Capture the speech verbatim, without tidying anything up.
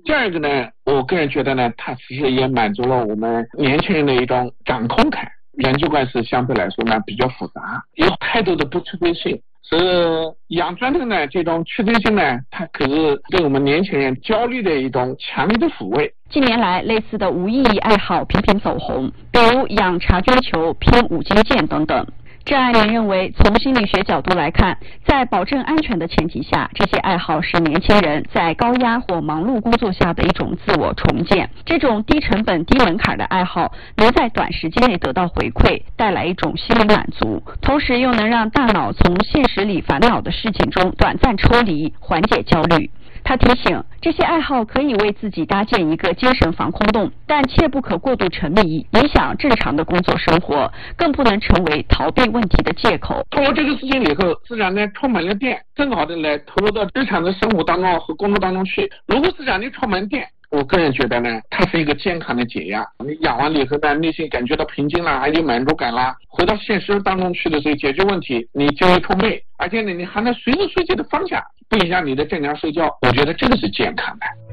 第二个呢，我个人觉得呢，它其实也满足了我们年轻人的一种掌控感。人际关系相对来说呢比较复杂，有太多的不确定性。所以养砖头呢，这种确定性呢，它可是对我们年轻人焦虑的一种强烈的抚慰。 近年来，类似的无意义爱好频频走红，比如养茶绢球、拼五金件等等。郑爱莲认为，从心理学角度来看，在保证安全的前提下，这些爱好是年轻人在高压或忙碌工作下的一种自我重建。这种低成本、低门槛的爱好，能在短时间内得到回馈，带来一种心理满足，同时又能让大脑从现实里烦恼的事情中短暂抽离，缓解焦虑。他提醒，这些爱好可以为自己搭建一个精神防空洞，但切不可过度沉迷，影响正常的工作生活，更不能成为逃避问题的借口。 通过这个事情以后，自然呢充满了电，更好的来投入到日常的生活当中和工作当中去。如果自然的充满电，我个人觉得呢，它是一个健康的解压。你养完了以后呢，内心感觉到平静啦，还有满足感啦，回到现实当中去的时候解决问题，你就会充沛，而且呢，你还能随时随地的放下，不影响你的正常睡觉。我觉得这个是健康的。